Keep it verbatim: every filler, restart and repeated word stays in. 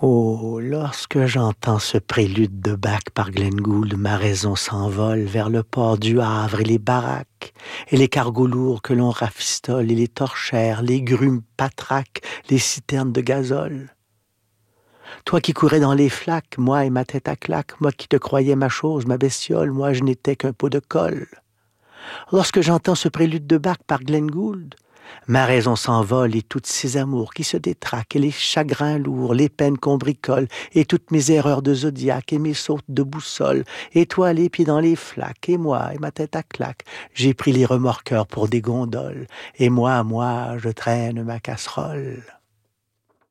Oh, lorsque j'entends ce prélude de Bach par Glenn Gould, ma raison s'envole vers le port du Havre et les baraques, et les cargos lourds que l'on rafistole, et les torchères, les grumes patraques, les citernes de gazole. Toi qui courais dans les flaques, moi et ma tête à claque, moi qui te croyais ma chose, ma bestiole, moi je n'étais qu'un pot de colle. Lorsque j'entends ce prélude de Bach par Glenn Gould, ma raison s'envole et toutes ces amours qui se détraquent, et les chagrins lourds, les peines qu'on bricole, et toutes mes erreurs de zodiaque, et mes sautes de boussole, et toi les pieds dans les flaques, et moi, et ma tête à claque, j'ai pris les remorqueurs pour des gondoles, et moi, moi, je traîne ma casserole.